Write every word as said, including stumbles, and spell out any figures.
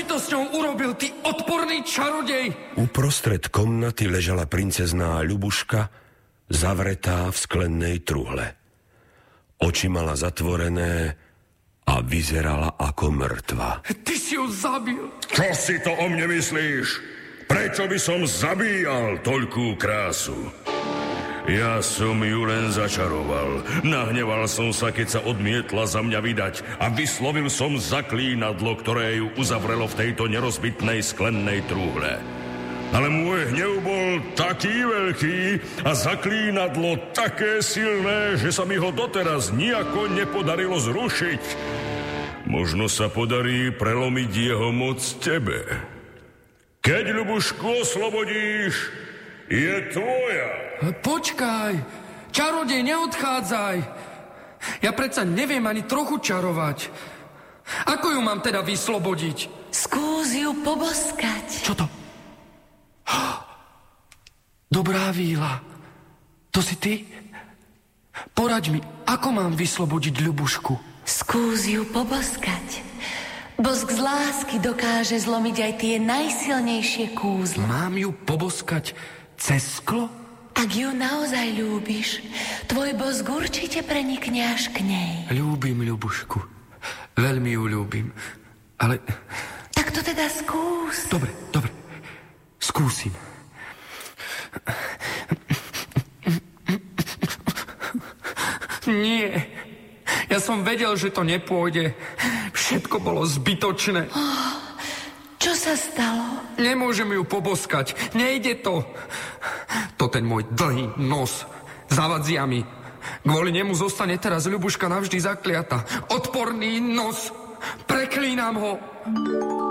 si to s ňou urobil, ty odporný čarodej? Uprostred komnaty ležala princezná Ľubuška, zavretá v sklennej truhle. Oči mala zatvorené a vyzerala ako mŕtva. Ty si ju zabil. Čo si to o mne myslíš? Prečo by som zabíjal toľkú krásu? Ja som ju len začaroval. Nahneval som sa, keď sa odmietla za mňa vydať a vyslovil som zaklínadlo, ktoré ju uzavrelo v tejto nerozbitnej sklennej trúhle. Ale môj hnev bol taký veľký a zaklínadlo také silné, že sa mi ho doteraz nijako nepodarilo zrušiť. Možno sa podarí prelomiť jeho moc tebe. Keď Ľubušku oslobodíš, je tvoja. Počkaj, čarodej, neodchádzaj. Ja predsa neviem ani trochu čarovať. Ako ju mám teda vyslobodiť? Skús ju poboskať. Čo to? Dobrá víla. To si ty? Poraď mi, ako mám vyslobodiť Ľubušku? Skús ju poboskať. Bosk z lásky dokáže zlomiť aj tie najsilnejšie kúzla. Mám ju poboskať cez sklo? Ak ju naozaj ľúbiš, tvoj bosk určite prenikne až k nej. Ľúbim Ľubušku. Veľmi ju ľúbim. Ale... Tak to teda skús. Dobre, dobre. Skúsim. Nie. Ja som vedel, že to nepôjde. Všetko bolo zbytočné. Oh, čo sa stalo? Nemôžem ju poboskať. Nejde to. To ten môj dlhý nos. Zavadzia mi. Kvôli nemu zostane teraz Ľubuška navždy zakliata. Odporný nos. Preklínam ho.